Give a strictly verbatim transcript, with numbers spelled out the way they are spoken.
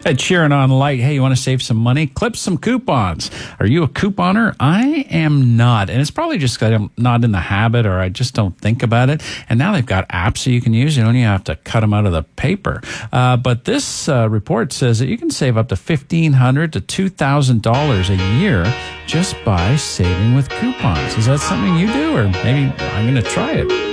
Ed Sheeran on Light. Hey, you want to save some money? Clip some coupons. Are you a couponer? I am not. And it's probably just because I'm not in the habit or I just don't think about it. And now they've got apps that you can use. You don't even have to cut them out of the paper. Uh, but this uh, report says that you can save up to fifteen hundred dollars to two thousand dollars a year just by saving with coupons. Is that something you do? Or maybe I'm going to try it.